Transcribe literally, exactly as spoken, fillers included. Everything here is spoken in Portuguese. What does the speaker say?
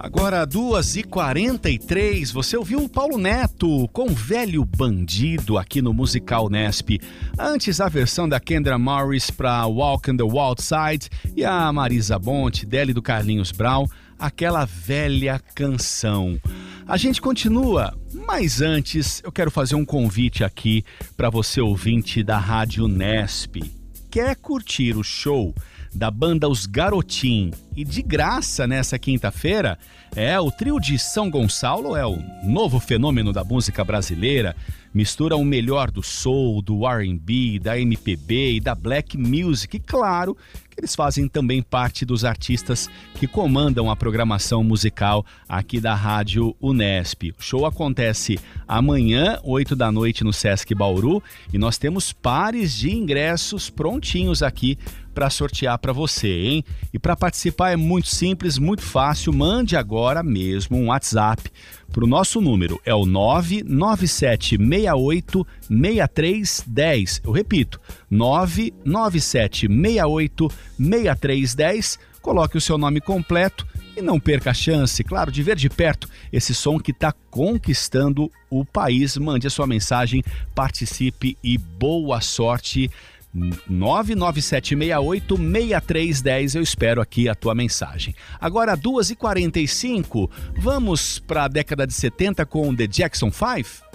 Agora, duas e quarenta e três, você ouviu o Paulo Neto com Velho Bandido aqui no Musical Nesp. Antes, a versão da Kendra Morris para Walk on the Wild Side e a Marisa Monte, dele do Carlinhos Brown, aquela velha canção. A gente continua, mas antes eu quero fazer um convite aqui para você ouvinte da Rádio Nesp. Quer curtir o show da banda Os Garotim e de graça nessa quinta-feira? É, o trio de São Gonçalo é o novo fenômeno da música brasileira, mistura o melhor do soul, do R and B, da M P B e da black music, e claro que eles fazem também parte dos artistas que comandam a programação musical aqui da Rádio Unesp. O show acontece amanhã, oito da noite, no Sesc Bauru, e nós temos pares de ingressos prontinhos aqui para sortear para você, hein? E para participar é muito simples, muito fácil. Mande agora mesmo um WhatsApp para o nosso número, é o nove nove sete seis oito seis três um zero. Eu repito, nove nove sete seis oito seis três um zero. Coloque o seu nome completo e não perca a chance, claro, de ver de perto esse som que está conquistando o país. Mande a sua mensagem, participe e boa sorte. nove nove sete seis oito seis três um zero, eu espero aqui a tua mensagem. Agora, duas e quarenta e cinco, vamos para a década de setenta com The Jackson five?